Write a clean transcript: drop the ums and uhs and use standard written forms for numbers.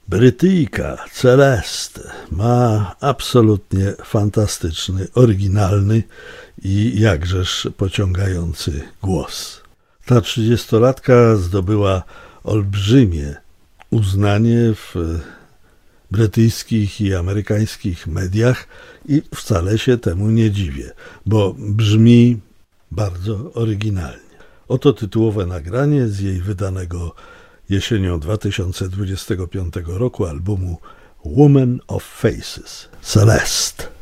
Brytyjka Celeste ma absolutnie fantastyczny, oryginalny i jakżeż pociągający głos. Ta 30-latka zdobyła olbrzymie uznanie w brytyjskich i amerykańskich mediach i wcale się temu nie dziwię, bo brzmi bardzo oryginalnie. Oto tytułowe nagranie z jej wydanego jesienią 2025 roku albumu Woman of Faces, Celeste.